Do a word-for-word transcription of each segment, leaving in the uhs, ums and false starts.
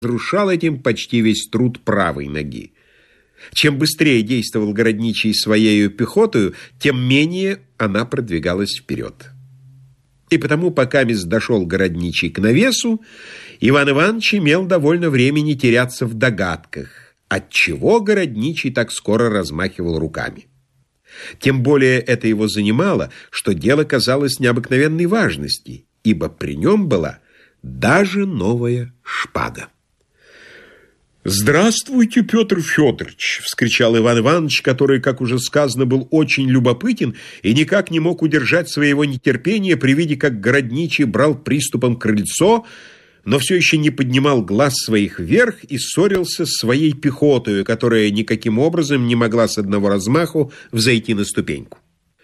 разрушал этим почти весь труд правой ноги. Чем быстрее действовал городничий своею пехотою, тем менее она продвигалась вперед. И потому, пока мисс дошел городничий к навесу, Иван Иванович имел довольно времени теряться в догадках, отчего городничий так скоро размахивал руками. Тем более это его занимало, что дело казалось необыкновенной важности, ибо при нем была даже новая шпага. «Здравствуйте, Петр Федорович!» — вскричал Иван Иванович, который, как уже сказано, был очень любопытен и никак не мог удержать своего нетерпения при виде, как городничий брал приступом крыльцо, но все еще не поднимал глаз своих вверх и ссорился с своей пехотою, которая никаким образом не могла с одного размаху взойти на ступеньку.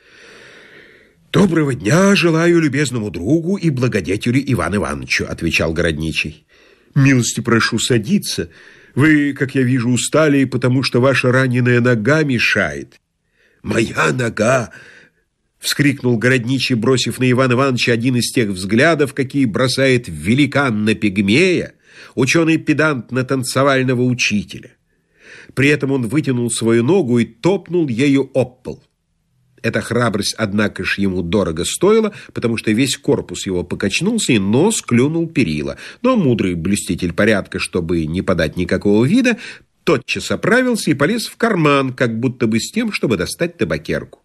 «Доброго дня желаю любезному другу и благодетелю Ивану Ивановичу», — отвечал городничий. «Милости прошу садиться. Вы, как я вижу, устали, потому что ваша раненая нога мешает». «Моя нога!» — вскрикнул городничий, бросив на Ивана Ивановича один из тех взглядов, какие бросает великан на пигмея, ученый-педант на танцевального учителя. При этом он вытянул свою ногу и топнул ею об пол. Эта храбрость, однако ж, ему дорого стоила, потому что весь корпус его покачнулся и нос клюнул перила. Но мудрый блюститель порядка, чтобы не подать никакого вида, тотчас оправился и полез в карман, как будто бы с тем, чтобы достать табакерку.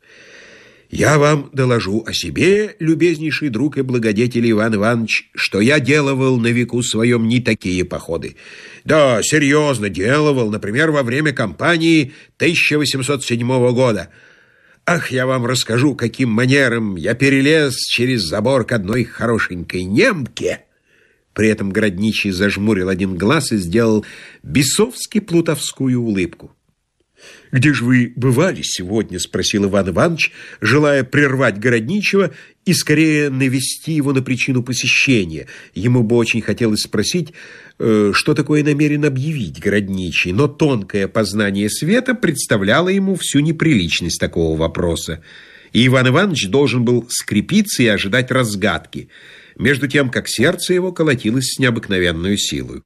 «Я вам доложу о себе, любезнейший друг и благодетель Иван Иванович, что я делывал на веку своем не такие походы. Да, серьезно делывал, например, во время кампании тысяча восемьсот седьмого года. Ах, я вам расскажу, каким манером я перелез через забор к одной хорошенькой немке». При этом городничий зажмурил один глаз и сделал бесовски-плутовскую улыбку. «Где же вы бывали сегодня?» — спросил Иван Иванович, желая прервать городничего и скорее навести его на причину посещения. Ему бы очень хотелось спросить, что такое намерен объявить городничий, но тонкое познание света представляло ему всю неприличность такого вопроса, и Иван Иванович должен был скрепиться и ожидать разгадки, между тем, как сердце его колотилось с необыкновенной силой.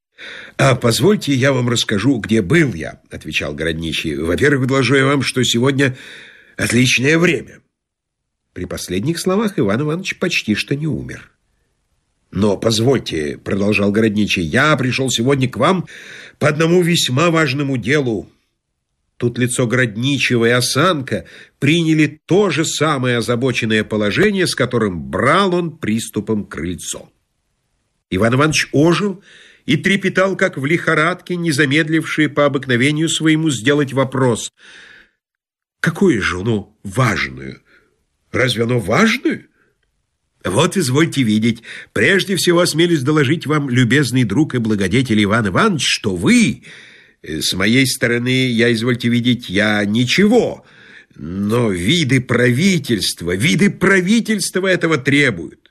«А позвольте, я вам расскажу, где был я», — отвечал городничий. «Во-первых, доложу я вам, что сегодня отличное время». При последних словах Иван Иванович почти что не умер. «Но позвольте», — продолжал городничий, — «я пришел сегодня к вам по одному весьма важному делу». Тут лицо городничего и осанка приняли то же самое озабоченное положение, с которым брал он приступом крыльцо. Иван Иванович ожил и трепетал, как в лихорадке, не замедливший по обыкновению своему сделать вопрос. «Какое же оно важное? Разве оно важное?» «Вот, извольте видеть, прежде всего осмелюсь доложить вам, любезный друг и благодетель Иван Иванович, что вы, с моей стороны, я, извольте видеть, я ничего, но виды правительства, виды правительства этого требуют.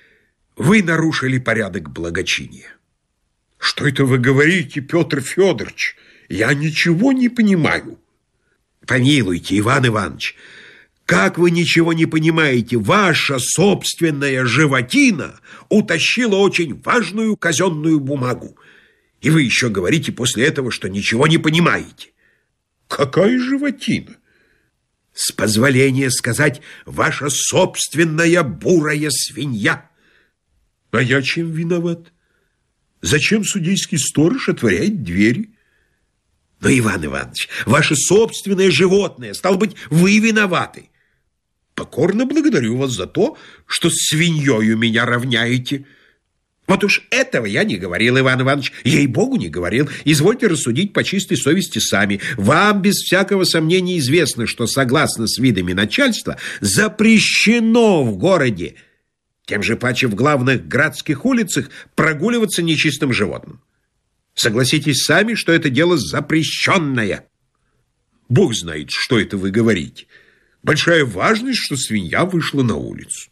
Вы нарушили порядок благочиния». «Что это вы говорите, Петр Федорович? Я ничего не понимаю». «Помилуйте, Иван Иванович, как вы ничего не понимаете? Ваша собственная животина утащила очень важную казенную бумагу. И вы еще говорите после этого, что ничего не понимаете». «Какая животина?» «С позволения сказать, ваша собственная бурая свинья». «А я чем виноват? Зачем судейский сторож отворяет двери?» «Но, Иван Иванович, ваше собственное животное, стало быть, вы виноваты». «Покорно благодарю вас за то, что с свиньей меня равняете». «Вот уж этого я не говорил, Иван Иванович, ей-богу, не говорил. Извольте рассудить по чистой совести сами. Вам без всякого сомнения известно, что, согласно с видами начальства, запрещено в городе, тем же паче в главных градских улицах, прогуливаться нечистым животным. Согласитесь сами, что это дело запрещенное». «Бог знает, что это вы говорите. Большая важность, что свинья вышла на улицу».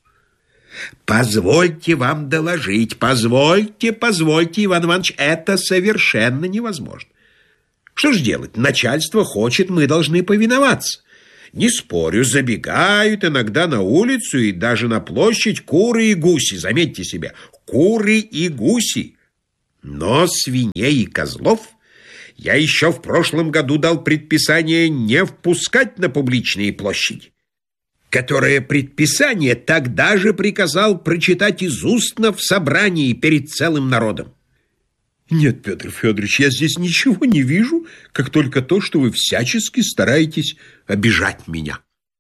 «Позвольте вам доложить, позвольте, позвольте, Иван Иванович, это совершенно невозможно. Что ж делать? Начальство хочет, мы должны повиноваться. Не спорю, забегают иногда на улицу и даже на площадь куры и гуси, заметьте себе, куры и гуси. Но свиней и козлов я еще в прошлом году дал предписание не впускать на публичные площади, которое предписание тогда же приказал прочитать из устно в собрании перед целым народом. Нет, Петр Федорович, я здесь ничего не вижу, как только то, что вы всячески стараетесь обижать меня.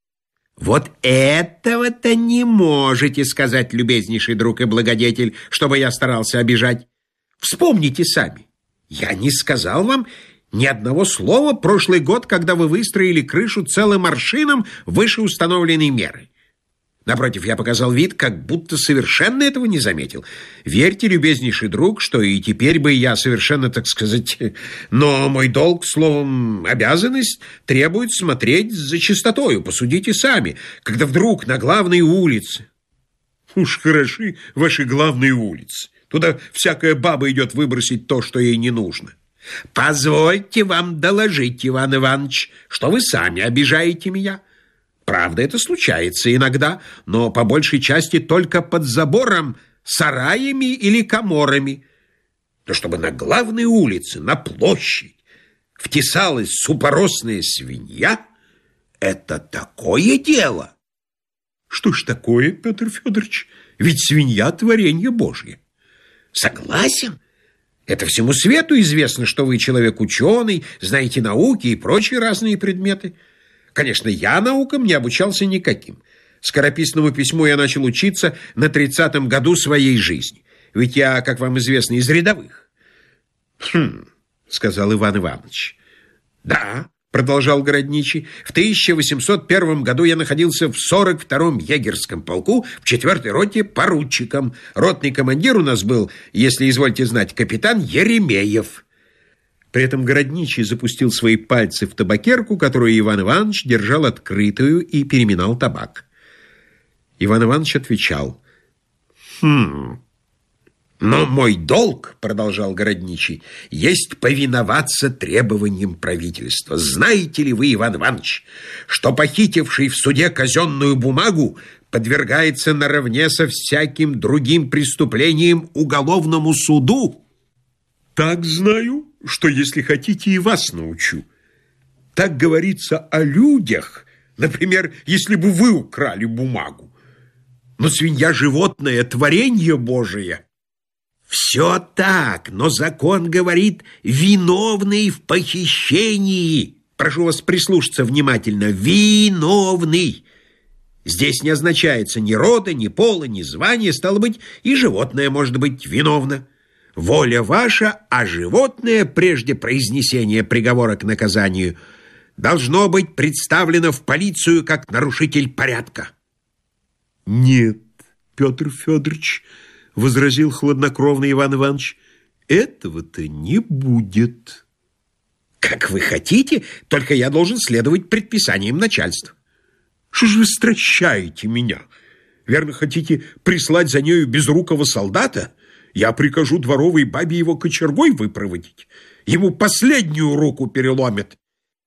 Вот этого-то не можете сказать, любезнейший друг и благодетель, чтобы я старался обижать. Вспомните сами. Я не сказал вам ни одного слова прошлый год, когда вы выстроили крышу целым аршином выше установленной меры. Напротив, я показал вид, как будто совершенно этого не заметил. Верьте, любезнейший друг, что и теперь бы я совершенно, так сказать... Но мой долг, словом, обязанность, требует смотреть за чистотою. Посудите сами, когда вдруг на главной улице... Уж хороши ваши главные улицы. Туда всякая баба идет выбросить то, что ей не нужно. Позвольте вам доложить, Иван Иванович, что вы сами обижаете меня. Правда, это случается иногда, но по большей части только под забором, сараями или каморами. Но чтобы на главной улице, на площадь втесалась супоросная свинья, это такое дело. Что ж такое, Петр Федорович? Ведь свинья — творение Божье. Согласен. Это всему свету известно, что вы человек ученый, знаете науки и прочие разные предметы. Конечно, я наукам не обучался никаким. Скорописному письму я начал учиться на тридцатом году своей жизни. Ведь я, как вам известно, из рядовых. Хм, сказал Иван Иванович. Да, продолжал Городничий, в тысяча восемьсот первом году я находился в сорок втором егерском полку в четвертой роте поручиком. Ротный командир у нас был, если извольте знать, капитан Еремеев. При этом Городничий запустил свои пальцы в табакерку, которую Иван Иванович держал открытую, и переминал табак. Иван Иванович отвечал: «Хм... Но мой долг, — продолжал Городничий, — есть повиноваться требованиям правительства. Знаете ли вы, Иван Иванович, что похитивший в суде казенную бумагу подвергается наравне со всяким другим преступлением уголовному суду?» «Так знаю, что, если хотите, и вас научу. Так говорится о людях, например, если бы вы украли бумагу. Но свинья — животное, творение Божие». «Все так, но закон говорит: виновный в похищении. Прошу вас прислушаться внимательно. Виновный. Здесь не означается ни рода, ни пола, ни звания, стало быть, и животное может быть виновно. Воля ваша, а животное, прежде произнесения приговора к наказанию, должно быть представлено в полицию как нарушитель порядка». «Нет, Петр Федорович, — возразил хладнокровно Иван Иванович, — этого-то не будет». «Как вы хотите, только я должен следовать предписаниям начальства». «Что же вы стращаете меня? Верно, хотите прислать за нею безрукого солдата? Я прикажу дворовой бабе его кочергой выпроводить. Ему последнюю руку переломит».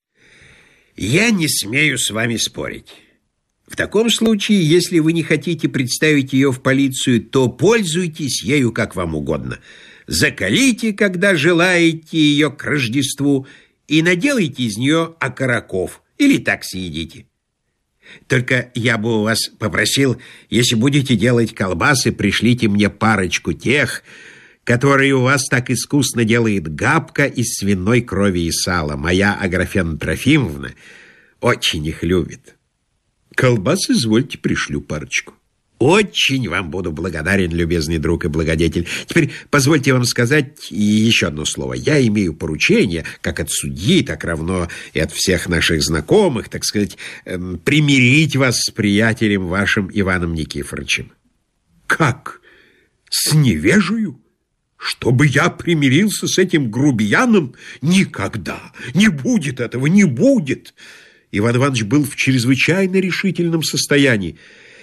«Я не смею с вами спорить. В таком случае, если вы не хотите представить ее в полицию, то пользуйтесь ею как вам угодно. Закалите, когда желаете, ее к Рождеству, и наделайте из нее окороков, или так съедите. Только я бы у вас попросил, если будете делать колбасы, пришлите мне парочку тех, которые у вас так искусно делает Габка из свиной крови и сала. Моя Аграфена Трофимовна очень их любит». «Колбас, извольте, пришлю парочку». «Очень вам буду благодарен, любезный друг и благодетель. Теперь позвольте вам сказать еще одно слово. Я имею поручение, как от судьи, так равно и от всех наших знакомых, так сказать, эм, примирить вас с приятелем вашим Иваном Никифоровичем». «Как? С невежею? Чтобы я примирился с этим грубияном? Никогда! Не будет этого, не будет!» Иван Иванович был в чрезвычайно решительном состоянии.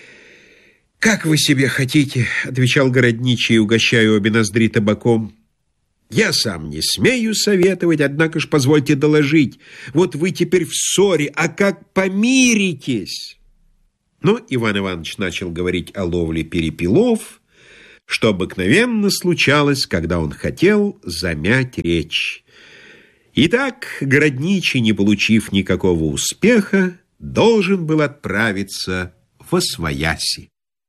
«Как вы себе хотите, — отвечал Городничий, угощая обе ноздри табаком. — Я сам не смею советовать, однако ж позвольте доложить. Вот вы теперь в ссоре, а как помиритесь?» Но Иван Иванович начал говорить о ловле перепелов, что обыкновенно случалось, когда он хотел замять речь. Итак, Городничий, не получив никакого успеха, должен был отправиться восвояси.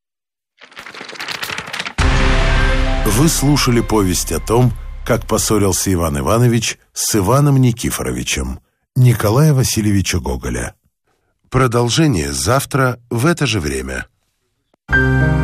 Вы слушали повесть о том, как поссорился Иван Иванович с Иваном Никифоровичем Николая Васильевича Гоголя. Продолжение завтра в это же время.